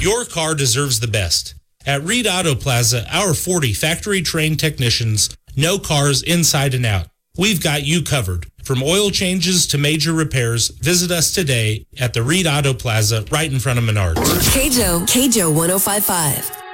Your car deserves the best. At Reed Auto Plaza, our 40 factory-trained technicians know cars inside and out. We've got you covered. From oil changes to major repairs, visit us today at the Reed Auto Plaza right in front of Menards. KJO 105.5.